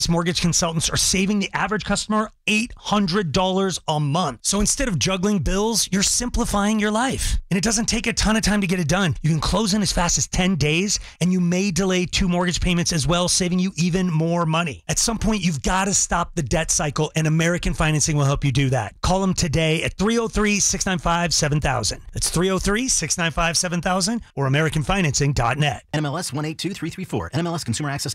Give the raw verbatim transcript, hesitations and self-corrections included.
Mortgage consultants are saving the average customer eight hundred dollars a month. So instead of juggling bills, you're simplifying your life. And it doesn't take a ton of time to get it done. You can close in as fast as ten days, and you may delay two mortgage payments as well, saving you even more money. At some point, you've got to stop the debt cycle, and American Financing will help you do that. Call them today at three oh three, six nine five, seven thousand. That's three oh three, six nine five, seven thousand or american financing dot net. N M L S one eight two three three four. N M L S Consumer Access.